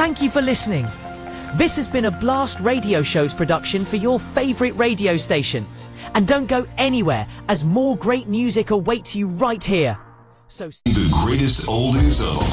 Thank you for listening. This has been a Blast Radio Show's production for your favourite radio station. And don't go anywhere, as more great music awaits you right here. So, the greatest oldies of